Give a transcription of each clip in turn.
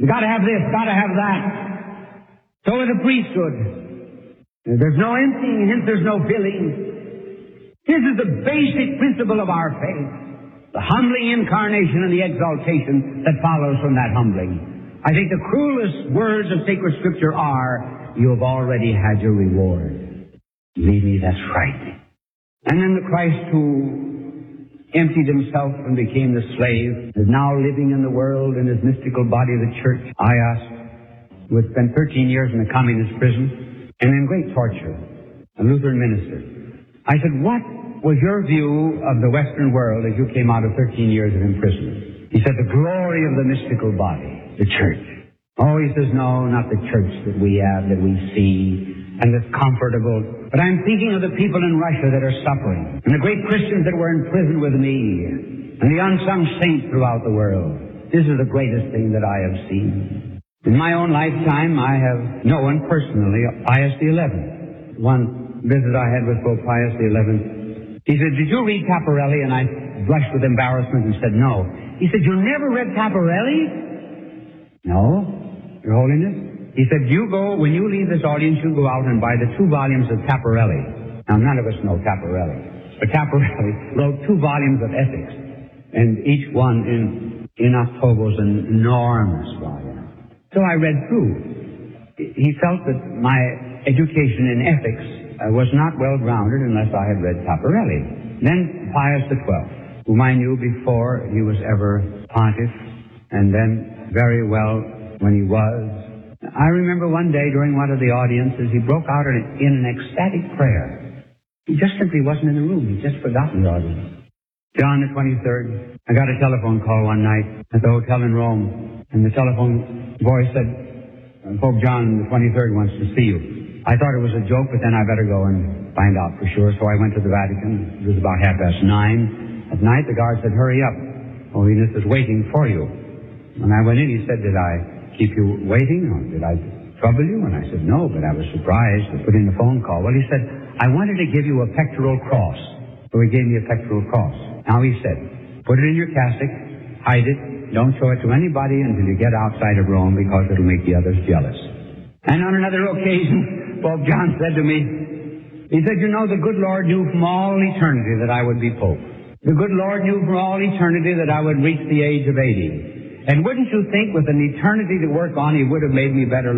You gotta have this, gotta have that. So with the priesthood. There's no emptying, hence there's no filling. This is the basic principle of our faith. The humbling incarnation and the exaltation that follows from that humbling. I think the cruelest words of sacred scripture are, you have already had your reward. Believe me, that's frightening. And then the Christ who emptied himself and became the slave is now living in the world in his mystical body of the church. I asked, who had spent 13 years in a communist prison and in great torture, a Lutheran minister. I said, what was your view of the Western world as you came out of 13 years of imprisonment? He said, the glory of the mystical body, the church. Oh, he says, no, not the church that we have, that we see, and that's comfortable. But I'm thinking of the people in Russia that are suffering, and the great Christians that were in prison with me, and the unsung saints throughout the world. This is the greatest thing that I have seen. In my own lifetime, I have known personally Pius XI. One visit I had with Pope Pius XI. He said, did you read Caparelli? And I blushed with embarrassment and said, no. He said, you never read Caparelli? No, Your Holiness. He said, when you leave this audience, you go out and buy the 2 volumes of Caparelli. Now, none of us know Caparelli. But Caparelli wrote 2 volumes of ethics. And each one in octavo was an enormous volume. So I read through. He felt that my education in ethics was not well-grounded unless I had read Caparelli. Then Pius XII, whom I knew before he was ever pontiff, and then very well when he was. I remember one day during one of the audiences, he broke out in an ecstatic prayer. He just simply wasn't in the room. He just forgot the audience. John the 23rd, I got a telephone call one night at the hotel in Rome, and the telephone boy said, Pope John the 23rd wants to see you. I thought it was a joke, but then I better go and find out for sure. So I went to the Vatican. It was about 9:30 at night. The guard said, hurry up. Holiness is waiting for you. When I went in, he said, did I keep you waiting, or did I trouble you? And I said, no, but I was surprised to put in a phone call. Well, he said, I wanted to give you a pectoral cross. So he gave me a pectoral cross. Now he said, put it in your cassock, hide it, don't show it to anybody until you get outside of Rome, because it'll make the others jealous. And on another occasion, Pope John said to me, he said, you know, the good Lord knew from all eternity that I would be Pope. The good Lord knew from all eternity that I would reach the age of 80. And wouldn't you think with an eternity to work on, he would have made me better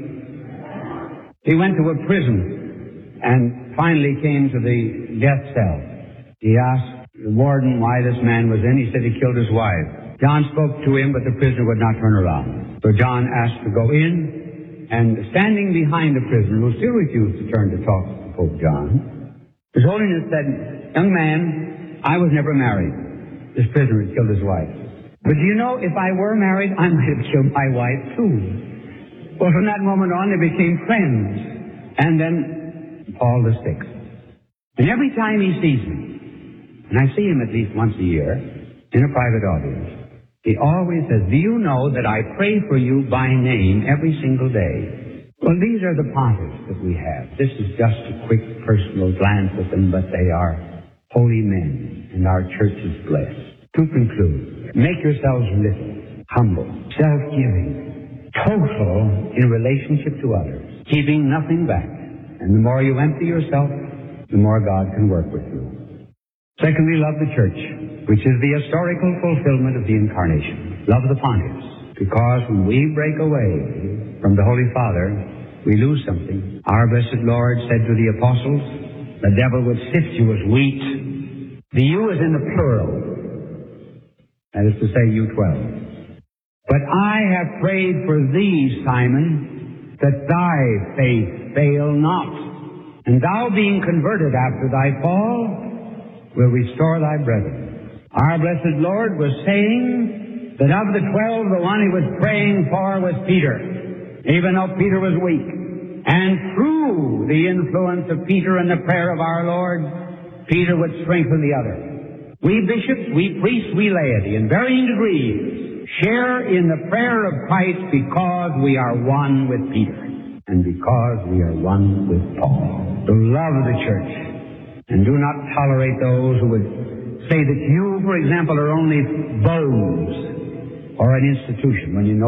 looking? He went to a prison and finally came to the death cell. He asked the warden why this man was in. He said he killed his wife. John spoke to him, but the prisoner would not turn around. So John asked to go in, and standing behind the prisoner, who still refused to turn to talk to Pope John, His Holiness said, young man, I was never married. This prisoner had killed his wife. But do you know, if I were married, I might have killed my wife too. Well, from that moment on, they became friends. And then Paul VI. And every time he sees me, and I see him at least once a year in a private audience, he always says, do you know that I pray for you by name every single day? Well, these are the pontiffs that we have. This is just a quick personal glance at them, but they are holy men, and our church is blessed. To conclude, make yourselves little, humble, self-giving, total in relationship to others, keeping nothing back. And the more you empty yourself, the more God can work with you. Secondly, love the church, which is the historical fulfillment of the Incarnation. Love the pontiffs, because when we break away from the Holy Father, we lose something. Our blessed Lord said to the apostles, the devil would sift you as wheat. The you is in the plural. That is to say, you 12. But I have prayed for thee, Simon, that thy faith fail not, and thou being converted after thy fall, will restore thy brethren. Our blessed Lord was saying that of the 12, the one he was praying for was Peter, even though Peter was weak. And through the influence of Peter and the prayer of our Lord, Peter would strengthen the other. We bishops, we priests, we laity, in varying degrees, share in the prayer of Christ because we are one with Peter and because we are one with Paul. To love the church, and do not tolerate those who would say that you, for example, are only bones or an institution when you know